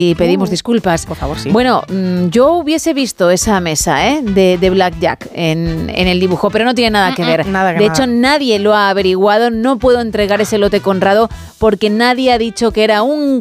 y pedimos disculpas. Por favor, sí. Bueno, yo hubiese visto esa mesa de Blackjack en el dibujo, pero no tiene nada que ver. De hecho, nadie lo ha averiguado. No puedo entregar ese lote Conrado porque nadie ha dicho que era un